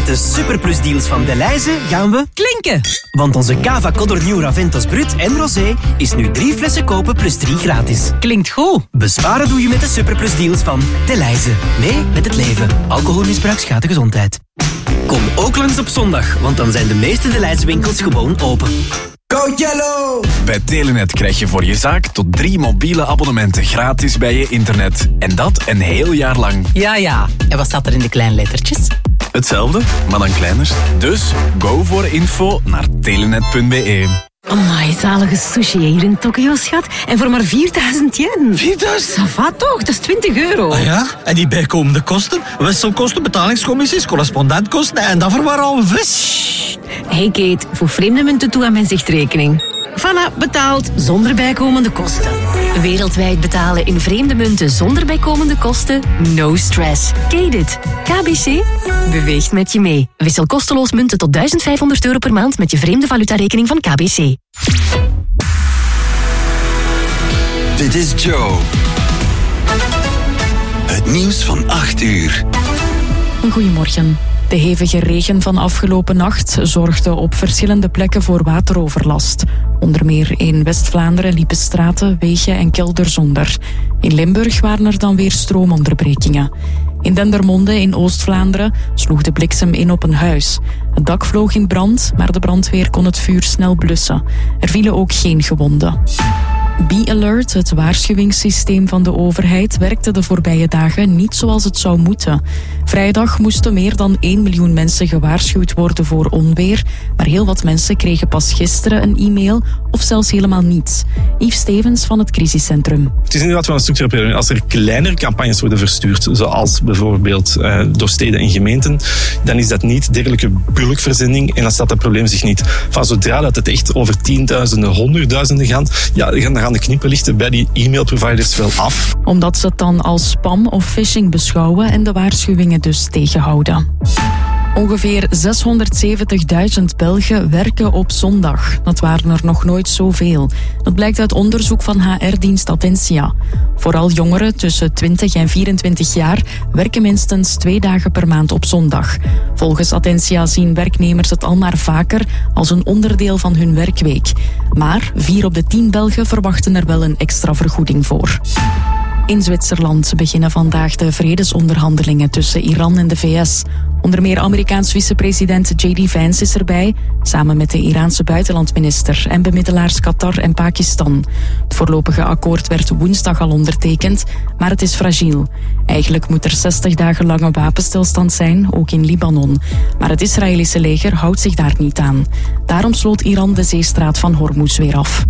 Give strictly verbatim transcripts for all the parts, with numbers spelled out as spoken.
de Superplus deals van Delhaize gaan we klinken. Want onze Cava Codor Nieuw Raventos Brut en Rosé is nu drie flessen kopen plus drie gratis. Klinkt goed. Besparen doe je met de Superplus deals van Delhaize. Mee met het leven. Alcoholmisbruik schaadt de gezondheid. Kom ook langs op zondag, want dan zijn de meeste Delhaize winkels gewoon open. Go Yellow! Bij Telenet krijg je voor je zaak tot drie mobiele abonnementen gratis bij je internet. En dat een heel jaar lang. Ja, ja. En wat staat er in de kleine lettertjes? Hetzelfde, maar dan kleiner. Dus go voor info naar telenet punt b e. Amai, zalige sushi hier in Tokio, schat. En voor maar vierduizend yen. vierduizend? Ça va toch? Dat is twintig euro. Ah ja? En die bijkomende kosten? Wisselkosten, betalingscommissies, correspondentkosten en dat voor waar oude vis. Hey Kate, voeg vreemde munten toe aan mijn zichtrekening. Voilà, betaald zonder bijkomende kosten. Wereldwijd betalen in vreemde munten zonder bijkomende kosten? No stress. Kate it. K B C beweegt met je mee. Wissel kosteloos munten tot duizend vijfhonderd euro per maand met je vreemde valutarekening van K B C. Dit is Joe. Het nieuws van acht uur. Goedemorgen. De hevige regen van afgelopen nacht zorgde op verschillende plekken voor wateroverlast. Onder meer in West-Vlaanderen liepen straten, wegen en kelders onder. In Limburg waren er dan weer stroomonderbrekingen. In Dendermonde in Oost-Vlaanderen sloeg de bliksem in op een huis. Het dak vloog in brand, maar de brandweer kon het vuur snel blussen. Er vielen ook geen gewonden. B-Alert, het waarschuwingssysteem van de overheid, werkte de voorbije dagen niet zoals het zou moeten. Vrijdag moesten meer dan één miljoen mensen gewaarschuwd worden voor onweer, maar heel wat mensen kregen pas gisteren een e-mail of zelfs helemaal niets. Yves Stevens van het crisiscentrum. Het is inderdaad wel een stukje probleem. Als er kleinere campagnes worden verstuurd, zoals bijvoorbeeld uh, door steden en gemeenten, dan is dat niet dergelijke bulkverzending en dan staat dat probleem zich niet. Van zodra dat het echt over tienduizenden, honderdduizenden gaat, ja, dan gaan de knipperlichten bij die e-mailproviders wel af. Omdat ze het dan als spam of phishing beschouwen en de waarschuwingen dus tegenhouden. Ongeveer zeshonderdzeventigduizend Belgen werken op zondag. Dat waren er nog nooit zoveel. Dat blijkt uit onderzoek van H R-dienst Attentia. Vooral jongeren tussen twintig en vierentwintig jaar werken minstens twee dagen per maand op zondag. Volgens Attentia zien werknemers het al maar vaker als een onderdeel van hun werkweek. Maar vier op de tien Belgen verwachten er wel een extra vergoeding voor. In Zwitserland beginnen vandaag de vredesonderhandelingen tussen Iran en de V S. Onder meer Amerikaans vicepresident J D Vance is erbij, samen met de Iraanse buitenlandminister en bemiddelaars Qatar en Pakistan. Het voorlopige akkoord werd woensdag al ondertekend, maar het is fragiel. Eigenlijk moet er zestig dagen lange wapenstilstand zijn, ook in Libanon. Maar het Israëlische leger houdt zich daar niet aan. Daarom sloot Iran de zeestraat van Hormuz weer af.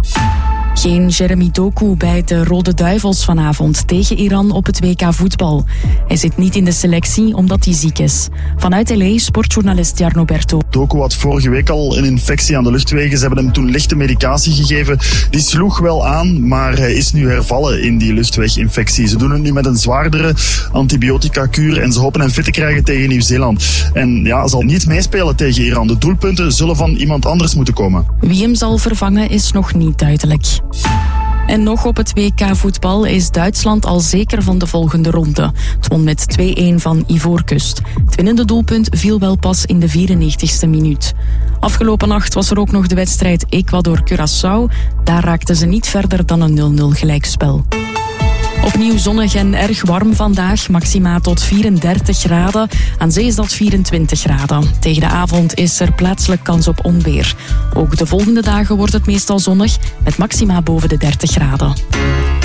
Geen Jeremy Doku bij de Rode Duivels vanavond tegen Iran op het W K voetbal. Hij zit niet in de selectie omdat hij ziek is. Vanuit L A sportjournalist Jarno Berto. Doku had vorige week al een infectie aan de luchtwegen. Ze hebben hem toen lichte medicatie gegeven. Die sloeg wel aan, maar hij is nu hervallen in die luchtweginfectie. Ze doen het nu met een zwaardere antibiotica-kuur en ze hopen hem fit te krijgen tegen Nieuw-Zeeland. En ja, hij zal niet meespelen tegen Iran. De doelpunten zullen van iemand anders moeten komen. Wie hem zal vervangen is nog niet duidelijk. En nog op het W K voetbal is Duitsland al zeker van de volgende ronde. Het won met twee-een van Ivoorkust. Het winnende doelpunt viel wel pas in de vierennegentigste minuut. Afgelopen nacht was er ook nog de wedstrijd Ecuador-Curaçao. Daar raakten ze niet verder dan een nul nul gelijkspel. Opnieuw zonnig en erg warm vandaag, maxima tot vierendertig graden. Aan zee is dat vierentwintig graden. Tegen de avond is er plaatselijk kans op onweer. Ook de volgende dagen wordt het meestal zonnig, met maxima boven de dertig graden.